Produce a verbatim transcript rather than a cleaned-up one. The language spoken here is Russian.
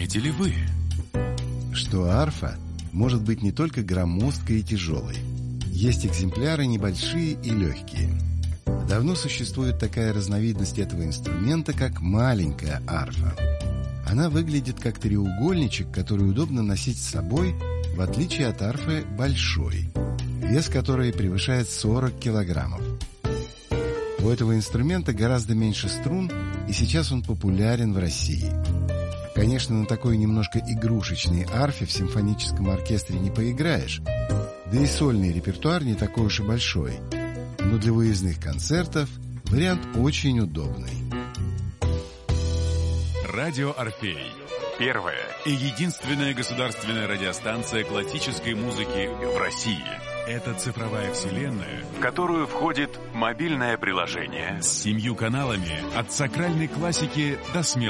Знаете ли вы, что арфа может быть не только громоздкой и тяжелой. Есть экземпляры небольшие и легкие. Давно существует такая разновидность этого инструмента, как маленькая арфа. Она выглядит как треугольничек, который удобно носить с собой, в отличие от арфы большой, вес которой превышает сорок килограммов. У этого инструмента гораздо меньше струн, и сейчас он популярен в России. Конечно, на такой немножко игрушечной арфе в симфоническом оркестре не поиграешь, да и сольный репертуар не такой уж и большой. Но для выездных концертов вариант очень удобный. Радио Орфей. Первая и единственная государственная радиостанция классической музыки в России. Это цифровая вселенная, в которую входит мобильное приложение с семью каналами от сакральной классики до смелой